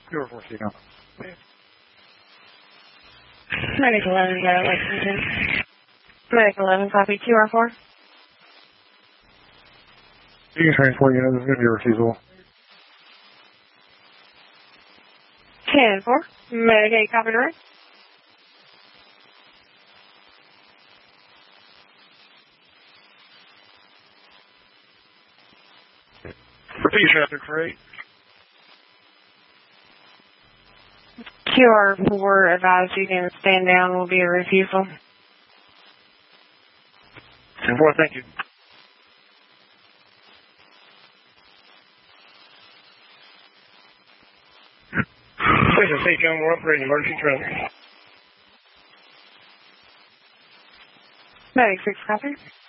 QR4 signal. Medic 11, Lexington. Medic 11, copy QR4. You can transport unit, this is going to be a refusal. 10-4. Medic 8, copy direct. Repeat traffic for 8. QR4 advised you can stand down, will be a refusal. 10-4, thank you. Station State John, we're operating emergency traffic. Medic 6, copy.